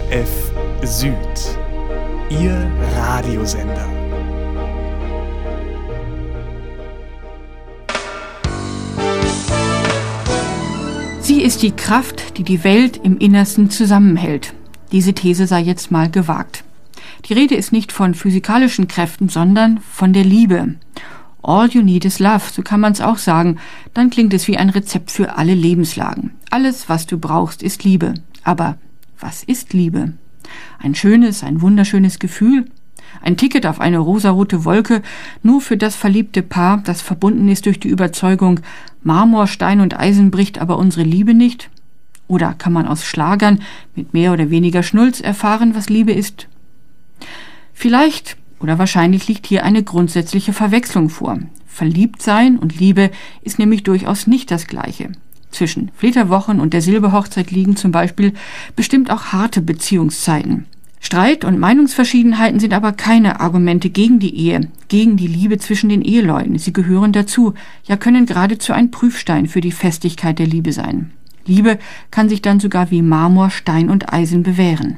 RF Süd, Ihr Radiosender. Sie ist die Kraft, die die Welt im Innersten zusammenhält. Diese These sei jetzt mal gewagt. Die Rede ist nicht von physikalischen Kräften, sondern von der Liebe. All you need is love, so kann man es auch sagen. Dann klingt es wie ein Rezept für alle Lebenslagen. Alles, was du brauchst, ist Liebe. Aber was ist Liebe? Ein schönes, ein wunderschönes Gefühl? Ein Ticket auf eine rosarote Wolke, nur für das verliebte Paar, das verbunden ist durch die Überzeugung, Marmor, Stein und Eisen bricht aber unsere Liebe nicht? Oder kann man aus Schlagern mit mehr oder weniger Schnulz erfahren, was Liebe ist? Vielleicht oder wahrscheinlich liegt hier eine grundsätzliche Verwechslung vor. Verliebtsein und Liebe ist nämlich durchaus nicht das Gleiche. Zwischen Flitterwochen und der Silberhochzeit liegen zum Beispiel bestimmt auch harte Beziehungszeiten. Streit und Meinungsverschiedenheiten sind aber keine Argumente gegen die Ehe, gegen die Liebe zwischen den Eheleuten. Sie gehören dazu, ja können geradezu ein Prüfstein für die Festigkeit der Liebe sein. Liebe kann sich dann sogar wie Marmor, Stein und Eisen bewähren.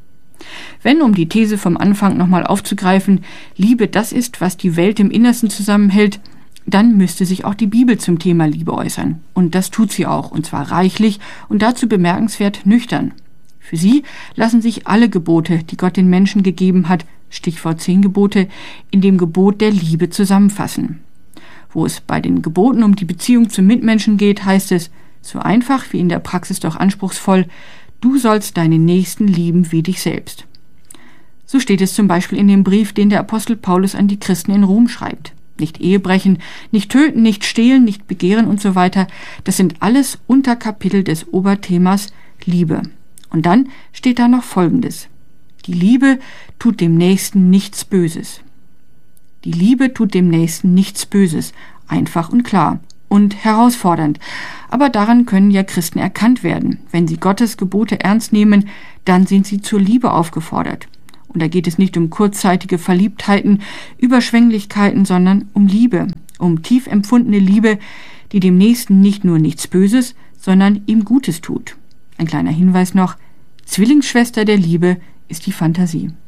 Wenn, um die These vom Anfang nochmal aufzugreifen, Liebe das ist, was die Welt im Innersten zusammenhält, dann müsste sich auch die Bibel zum Thema Liebe äußern. Und das tut sie auch, und zwar reichlich und dazu bemerkenswert nüchtern. Für sie lassen sich alle Gebote, die Gott den Menschen gegeben hat, Stichwort 10 Gebote, in dem Gebot der Liebe zusammenfassen. Wo es bei den Geboten um die Beziehung zum Mitmenschen geht, heißt es, so einfach wie in der Praxis doch anspruchsvoll, du sollst deinen Nächsten lieben wie dich selbst. So steht es zum Beispiel in dem Brief, den der Apostel Paulus an die Christen in Rom schreibt. Nicht Ehebrechen, nicht töten, nicht stehlen, nicht begehren und so weiter. Das sind alles Unterkapitel des Oberthemas Liebe. Und dann steht da noch Folgendes. Die Liebe tut dem Nächsten nichts Böses. Die Liebe tut dem Nächsten nichts Böses. Einfach und klar. Und herausfordernd. Aber daran können ja Christen erkannt werden. Wenn sie Gottes Gebote ernst nehmen, dann sind sie zur Liebe aufgefordert. Und da geht es nicht um kurzzeitige Verliebtheiten, Überschwänglichkeiten, sondern um Liebe. Um tief empfundene Liebe, die dem Nächsten nicht nur nichts Böses, sondern ihm Gutes tut. Ein kleiner Hinweis noch, Zwillingsschwester der Liebe ist die Fantasie.